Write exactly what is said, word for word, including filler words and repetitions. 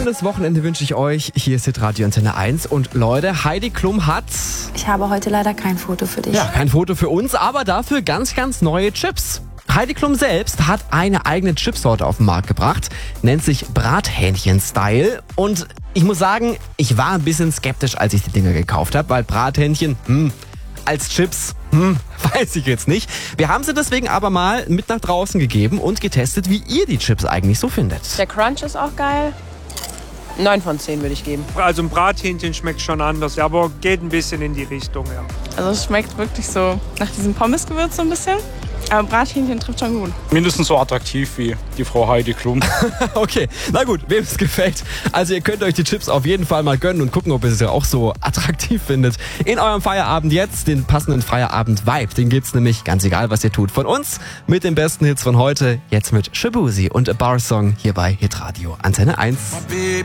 schönes Wochenende wünsche ich euch. Hier ist Hitradio Antenne eins. Und Leute, Heidi Klum hat... Ich habe heute leider kein Foto für dich. Ja, kein Foto für uns, aber dafür ganz, ganz neue Chips. Heidi Klum selbst hat eine eigene Chipsorte auf den Markt gebracht, nennt sich Brathähnchen-Style. Und ich muss sagen, ich war ein bisschen skeptisch, als ich die Dinger gekauft habe, weil Brathähnchen, hm, als Chips, hm, weiß ich jetzt nicht. Wir haben sie deswegen aber mal mit nach draußen gegeben und getestet, wie ihr die Chips eigentlich so findet. Der Crunch ist auch geil. neun von zehn würde ich geben. Also ein Brathähnchen schmeckt schon anders, aber geht ein bisschen in die Richtung, ja. Also es schmeckt wirklich so nach diesem Pommesgewürz so ein bisschen. Aber Brathähnchen trifft schon gut. Mindestens so attraktiv wie die Frau Heidi Klum. Okay, na gut, wem es gefällt. Also ihr könnt euch die Chips auf jeden Fall mal gönnen und gucken, ob ihr sie auch so attraktiv findet. In eurem Feierabend jetzt, den passenden Feierabend-Vibe, den gibt's nämlich, ganz egal was ihr tut, von uns mit den besten Hits von heute. Jetzt mit Shaboozey und A Bar Song hier bei Hitradio Antenne eins.